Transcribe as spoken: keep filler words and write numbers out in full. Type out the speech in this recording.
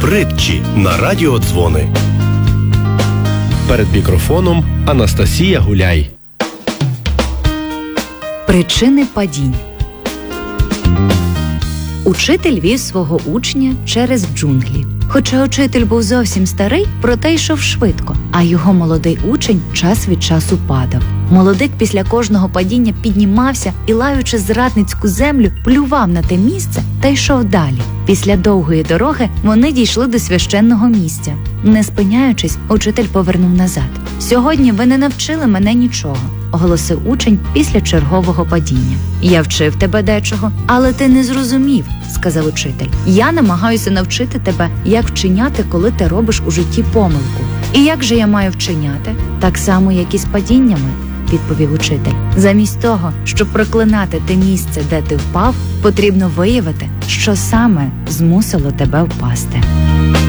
Притчі на радіодзвони. Перед мікрофоном Анастасія Гуляй. Причини падінь. Учитель вів свого учня через джунглі. Хоча учитель був зовсім старий, проте йшов швидко, а його молодий учень час від часу падав. Молодик після кожного падіння піднімався і, лаючи зрадницьку землю, плював на те місце та йшов далі. Після довгої дороги вони дійшли до священного місця. Не спиняючись, учитель повернув назад. «Сьогодні ви не навчили мене нічого», – оголосив учень після чергового падіння. «Я вчив тебе дечого, але ти не зрозумів», – сказав учитель. «Я намагаюся навчити тебе, як вчиняти, коли ти робиш у житті помилку». «І як же я маю вчиняти?» «Так само, як і з падіннями», – відповів учитель. «Замість того, щоб проклинати те місце, де ти впав, потрібно виявити, що саме змусило тебе впасти».